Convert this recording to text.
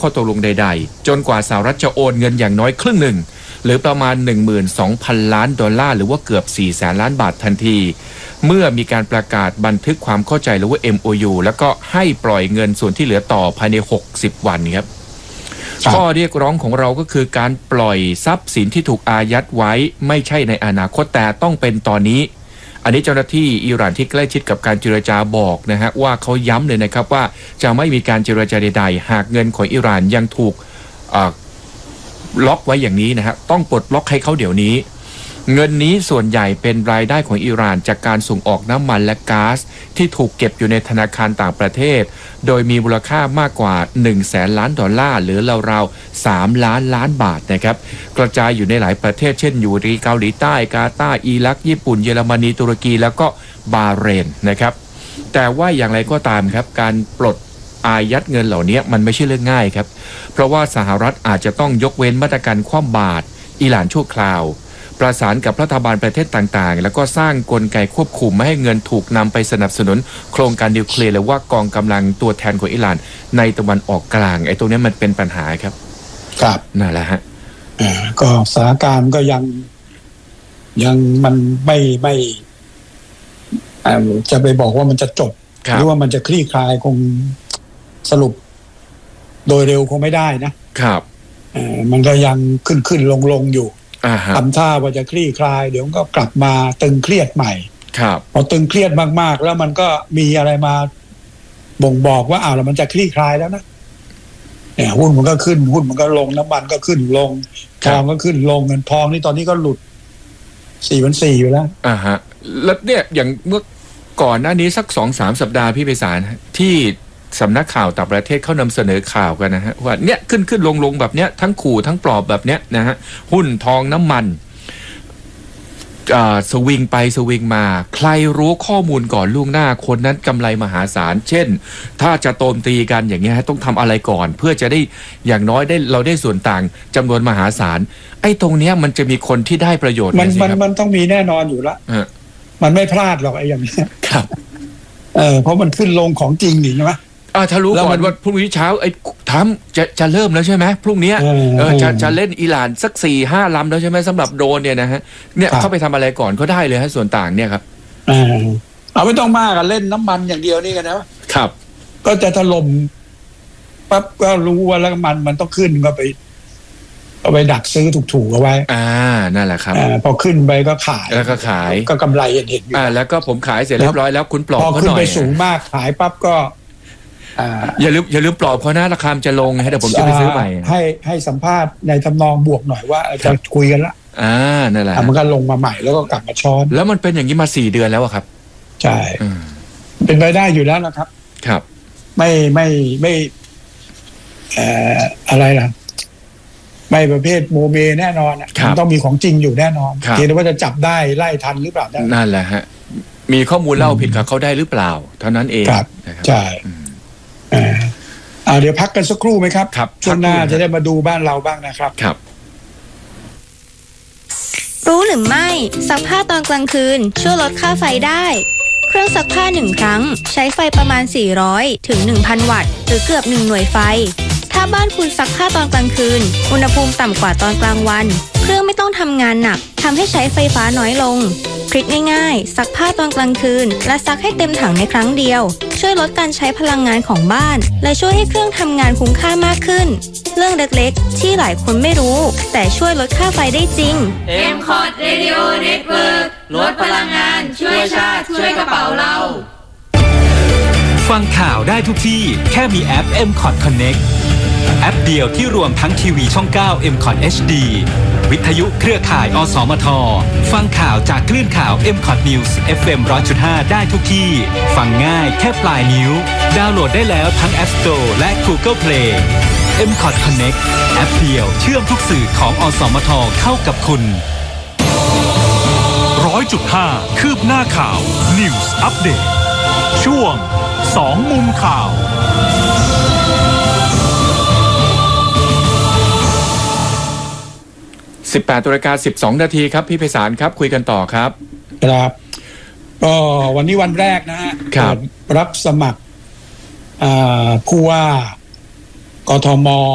ข้อตกลงใดๆจนกว่าสหรัฐจะโอนเงินอย่างน้อยครึ่งหนึ่งหรือประมาณ 12,000 ล้านดอลลาร์หรือว่าเกือบ 400,000 ล้านบาททันทีเมื่อมีการประกาศบันทึกความเข้าใจหรือว่า MOU แล้วก็ให้ปล่อยเงินส่วนที่เหลือต่อภายใน60 วันครับข้อเรียกร้องของเราก็คือการปล่อยทรัพย์สินที่ถูกอายัดไว้ไม่ใช่ในอนาคตแต่ต้องเป็นตอนนี้อันนี้เจ้าหน้าที่อิหร่านที่ใกล้ชิดกับการเจรจาบอกนะฮะว่าเขาย้ำเลยนะครับว่าจะไม่มีการเจรจาใดๆหากเงินของอิหร่านยังถูกล็อกไว้อย่างนี้นะฮะต้องปลดล็อกให้เขาเดี๋ยวนี้เงินนี้ส่วนใหญ่เป็นรายได้ของอิหร่านจากการส่งออกน้ำมันและก๊าซที่ถูกเก็บอยู่ในธนาคารต่างประเทศโดยมีมูลค่ามากกว่า 100,000 ล้านดอลลาร์หรือราวๆ3 ล้านบาทนะครับกระจายอยู่ในหลายประเทศเช่นอยู่ในเกาหลีใต้กาตาร์อิรักญี่ปุ่นเยอรมนีตุรกีแล้วก็บาห์เรนนะครับแต่ว่าอย่างไรก็ตามครับการปลดอายัดเงินเหล่านี้มันไม่ใช่เรื่องง่ายครับเพราะว่าสหรัฐอาจจะต้องยกเว้นมาตรการคว่ำบาตรอิหร่านชั่วคราวประสานกับรัฐบาลประเทศต่างๆแล้วก็สร้างกลไกควบคุมไม่ให้เงินถูกนำไปสนับสนุนโครงการนิวเคลียร์หรือว่ากองกำลังตัวแทนของอิหร่านในตะวันออกกลางไอ้ตรงนี้มันเป็นปัญหาครับครับนั่นแหละฮะก็สถานการณ์ก็ยังมันไม่จะไปบอกว่ามันจะจบหรือว่ามันจะคลี่คลายคงสรุปโดยเร็วคงไม่ได้นะครับมันก็ยังขึ้นลงอยู่ทำท่าว่าจะคลี่คลายเดี๋ยวก็กลับมาตึงเครียดใหม่พอตึงเครียดมากๆแล้วมันก็มีอะไรมาบ่งบอกว่าแล้วมันจะคลี่คลายแล้วนะเนี่ยหุ้นมันก็ขึ้นหุ้นมันก็ลงน้ำมันก็ขึ้นลงทองก็ขึ้นลงเงินทองนี่ตอนนี้ก็หลุด4,400อยู่แล้วแล้วเนี่ยอย่างเมื่อก่อนหน้านี้สัก 2-3 สัปดาห์พี่ไพศาลที่สำนักข่าวต่างประเทศเขานำเสนอข่าวกันนะฮะว่าเนี่ยขึ้นลงแบบเนี้ยทั้งขู่ทั้งปลอบแบบเนี้ยนะฮะหุ้นทองน้ำมันสวิงไปสวิงมาใครรู้ข้อมูลก่อนล่วงหน้าคนนั้นกำไรมหาศาลเช่นถ้าจะโจมตีกันอย่างเงี้ยต้องทำอะไรก่อนเพื่อจะได้อย่างน้อยเราได้ส่วนต่างจำนวนมหาศาลไอ้ตรงเนี้ยมันจะมีคนที่ได้ประโยชน์มันต้องมีแน่นอนอยู่ละมันไม่พลาดหรอกไอ้อย่างนี้ครับเพราะมันขึ้นลงของจริงนี่ใช่ไหมถ้ารู้ก่อนว่าพรุ่งนี้เช้าไอ้ทำจะเริ่มแล้วใช่ไหมพรุ่งนี้จะเล่นอิหร่านสัก 4-5 ลำแล้วใช่ไหมสำหรับโดรนเนี่ยนะฮะเนี่ยเข้าไปทำอะไรก่อนก็ได้เลยฮะส่วนต่างเนี่ยครับเอาไม่ต้องมากเล่นน้ำมันอย่างเดียวนี่กันนะครับก็จะถล่มปั๊บก็รู้ว่าแล้วมันต้องขึ้นก็ไปดักซื้อถูกๆเอาไว้นั่นแหละครับพอขึ้นไปก็ขายแล้วก็ขายก็กำไรเห็นอยู่แล้วก็ผมขายเสร็จเรียบร้อยแล้วคุณปลอบเขาหน่อยพอขึ้นไปสูงมากขายปั๊บก็อย่าลืมปลอบเขานะราคาจะลงให้เดี๋ยวผมจะไปซื้อใหม่ให้สัมภาษณ์ในทำนองบวกหน่อยว่าจะคุยกันละนั่นแหละมันก็ลงมาใหม่แล้วก็กลับมาช้อนแล้วมันเป็นอย่างนี้มา4 เดือนแล้วครับใช่เป็นไปได้อยู่แล้วนะครับครับไม่อะไรล่ะไม่ประเภทโมเมแน่นอนมันต้องมีของจริงอยู่แน่นอนเพียงแต่ว่าจะจับได้ไล่ทันหรือเปล่านั่นแหละฮะมีข้อมูลเล่าผิดกับเขาได้หรือเปล่าเท่านั้นเองใช่เดี๋ยวพักกันสักครู่ไหมครับช่วงหน้าจะได้มาดูบ้านเราบ้างนะครับครับรู้หรือไม่ซักผ้าตอนกลางคืนช่วยลดค่าไฟได้เครื่องซักผ้า1 ครั้งใช้ไฟประมาณ400 ถึง 1,000 วัตต์หรือเกือบ1 หน่วยไฟถ้าบ้านคุณซักผ้าตอนกลางคืนอุณหภูมิต่ำกว่าตอนกลางวันเครื่องไม่ต้องทำงานหนักทำให้ใช้ไฟฟ้าน้อยลงทริคง่ายๆซักผ้าตอนกลางคืนและซักให้เต็มถังในครั้งเดียวช่วยลดการใช้พลังงานของบ้านและช่วยให้เครื่องทำงานคุ้มค่ามากขึ้นเรื่องเล็กๆที่หลายคนไม่รู้แต่ช่วยลดค่าไฟได้จริง MCOT Radio Network ลดพลังงานช่วยชาติช่วยกระเป๋าเราฟังข่าวได้ทุกที่แค่มีแอป MCOT Connect แอปเดียวที่รวมทั้งทีวีช่อง 9 MCOT HD วิทยุเครือข่ายอสมทฟังข่าวจากคลื่นข่าว MCOT News FM 100.5 ได้ทุกที่ฟังง่ายแค่ปลายนิ้วดาวน์โหลดได้แล้วทั้ง App Store และ Google Play MCOT Connect แอปเดียวเชื่อมทุกสื่อของอสมทเข้ากับคุณ 100.5 คืบหน้าข่าว News Update ช่วง2 มุมข่าว 18:12 นาทีครับพี่ไพศาลครับคุยกันต่อครับครับก็วันนี้วันแรกนะฮะรับสมัครผู้ว่ากทม